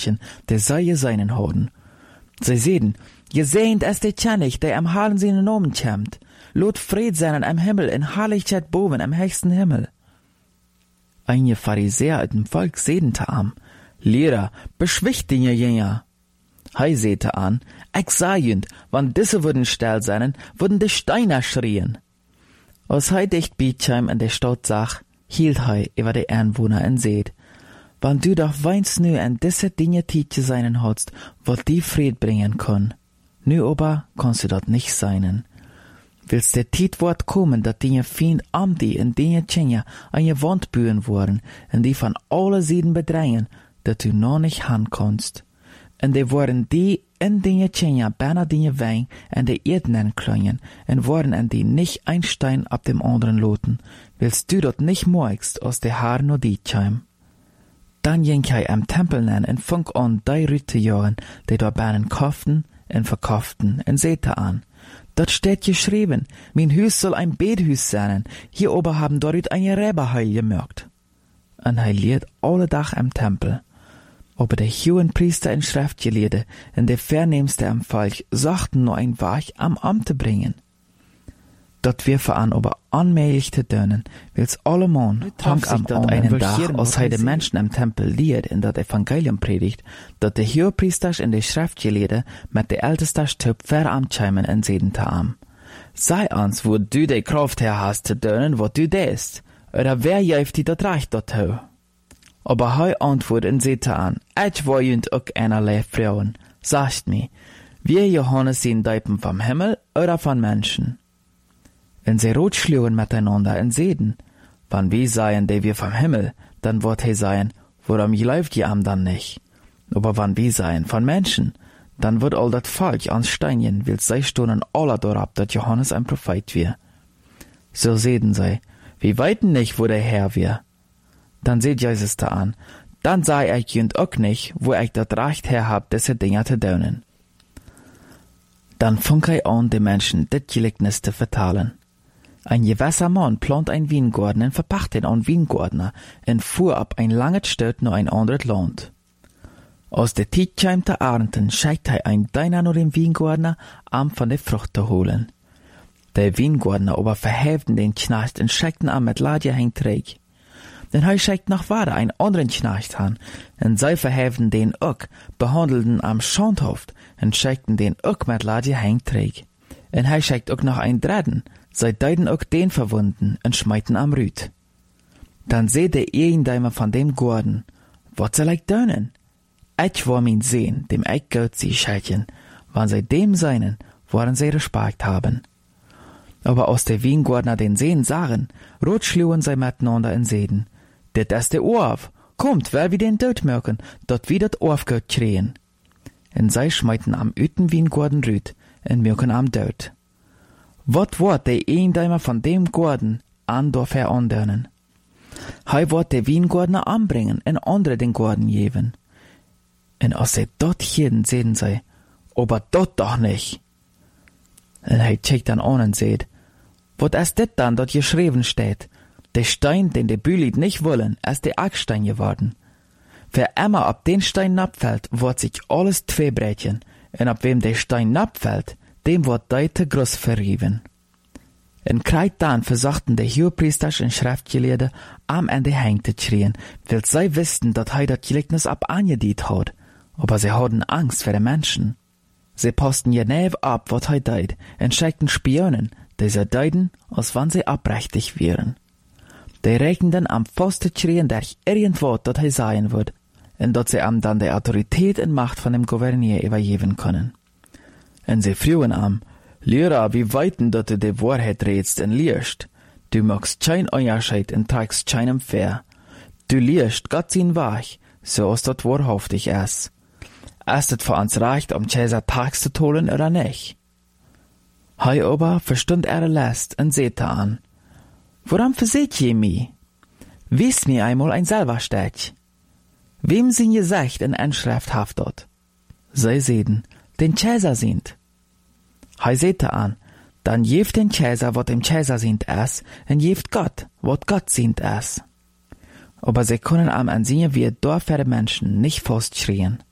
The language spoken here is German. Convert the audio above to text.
Mädchen, der sei je seinen hoden. Sie sehen, je sehnt es der Tjennig, der am Halen seinen Namen kämmt. Lot Fried sein am Himmel, in Herrlichkeit boven am höchsten Himmel. Einige Pharisäer uit dem Volk sedente am. Lehrer, beschwicht den Jünger. Hei sehte an, ich sah jünd, wann diese würden still seinen, würden die Steiner schrien. Als hei dicht Bietscheim in der Stadt sag, hielt hei über die Einwohner in Seed. Wann du doch weinst nu an diese Dinge Tietje seinen hast, wat die Fried bringen kann. Nu aber kannst du dort nicht seinen. Willst der Tietwort kommen, dat die Feind am die in die Tjenja an je Wand bühen worden, en die von alle Seiten bedrängen, dat du noch nicht han kannst. En die worden die in die Tjenja bijna die Wein en de Erden enklongen, en worden en die nicht ein Stein ab dem anderen loten, willst du dort nicht moigst aus der Haar no die Tjeim. Dann ging hij am Tempel nen en funk an die Rüte jagen, die dort bijna kauften en verkauften, en sehte an. Dort steht geschrieben, mein Hüs soll ein Bethüs sein, hier oben haben dort ein Räberheil gemerkt. Und er lehrt alle Tag am Tempel. Aber der hohen Priester in Schriftgelehrte und der Vernehmste am Volk sagten nur ein Wach am Amte bringen. Dort wir an aber anmählich zu dönen, wills alle Mann tank am einen Tag, als hij de Menschen am Tempel lehrt in dat Evangelium predigt, dat der Hohepriester in der Schriftgelehrte mit der Ältester Typ veramtscheimen en sedente am. Sei ans, wo du de Kraft her hast zu dönen, wo du dest, oder wer jäft die dat recht dort hau? Aber hei antwort en sete an, ich war jünd ook einerlei Frauen, sagt mi, wir Johannes sind Deipen vom Himmel oder von Menschen? Wenn sie rot schlugen miteinander in Seden, wann wir seien, der wir vom Himmel, dann wird he seien, warum läuft ihr am dann nicht? Aber wann wir seien von Menschen, dann wird all dat Volk ans Steinchen, will sei stunden aller dorab, dat Johannes ein Prophet wir. So seden sei, wir weiten nicht, wo der Herr wir. Dann seht Jesus da an, dann sei ich jünd auch nicht, wo ich dat Recht her hab, diese Dinger zu dönen. Dann funk er an, die Menschen dit Gleichnis zu vertalen. Ein gewisser Mann plant ein Weingarten und verpacht den an Weingärtner und fuhr ab ein langes Stück nach ein anderes Land. Aus der Zeit der Ernten schickt er ein Deiner nur dem Weingärtner, am von der Frucht zu holen. Der Weingärtner aber verheften den Knecht und schickten am mit Ladje hängt träg. Denn er schickt noch weiter einen anderen Knecht an, und sie verheften den auch, behandelten am Schandhof und schickten den auch mit Ladje hängt träg. Und er schickt auch noch einen dritten, sie deuten auch den verwunden und schmeiten am Rüt. Dann seht der Ehendeimer von dem Garten, wat soll ich dönen? Ich war mein Sehen, dem ich Gott sie schächen, wann sie dem seinen, woran sie Respekt haben. Aber aus der Weingärtner den Sehen sahen, rot schlugen sie miteinander in Seden. Det ist der Orf, kommt, weil wir den Död merken, dort wie dat Orf Gott krehen. Und sie schmeiten am Üten Weingärten Rüt, und merken am Död. Wat wordt der Eendeimer von dem Garten an dorf herandönen? Hei wordt der Weingärtner anbringen en andere den Garten geben. En als sie dort jeden sehen sei, aber dort doch nicht. En hei checkt dann an und seht, wat ist dit dann dort geschrieben steht? Der Stein, den die Bühlit nicht wollen, ist der Ackstein geworden. Wer immer ab den Stein abfällt, wird sich alles zweibrechen, und ab wem der Stein abfällt, dem wird deite groß verrieben. En kreit dann versuchten der Hohepriester und Schriftgelehrte am Ende hängte schrien, weil sie wussten, dass er das Gleichnis ab angediet hat, aber sie hatten Angst vor den Menschen. Sie posten ihr Nähe ab, was er deit, und schickten Spionen, die sie deuten, als wann sie abrechtig wären. Die rechneten am Pfosten schrien, dass irgendwo dat er sein wird, und dass sie am dann die Autorität und Macht von dem Gouverneur übergeben können. Und sie frühen am, Lehrer, wie weiten dat du die Wahrheit redst und liest? Du magst kein Unterschied und trägst keinem fair. Du liest Gott sein Wach, so ist dat wahrhaftig ist. Ist es für uns recht, Cäsar Tags zu holen oder nicht? Hei aber verstund Last und sehte an. Woran verseht je mi? Wiss mir einmal ein selber Stech. Wem sind gesagt in Inschrift haft dort? Sie sehen, den Cäsar sind. Hei sehte an, dann jeft den Cäsar, wat dem Cäsar sind es, und jeft Gott, wat Gott sind es. Aber sie können am ansehen wie Dorf für die Menschen nicht fast schrien.